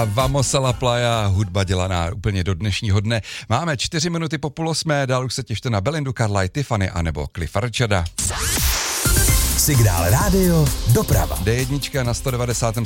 Vamos a la playa, hudba dělaná úplně do dnešního dne. Máme 4 minuty po 7:30, dál už se těšte na Belindu Carlisle, Tiffany anebo Cliffa Richarda. Signál rádio doprava. D1 na 197